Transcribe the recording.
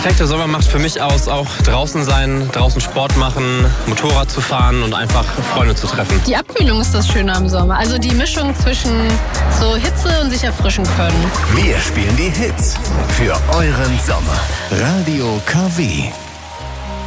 perfekte Sommer macht für mich aus, auch draußen sein, draußen Sport machen, Motorrad zu fahren und einfach Freunde zu treffen. Die Abkühlung ist das Schöne am Sommer. Also die Mischung zwischen so Hitze und sich erfrischen können. Wir spielen die Hits für euren Sommer. Radio KW.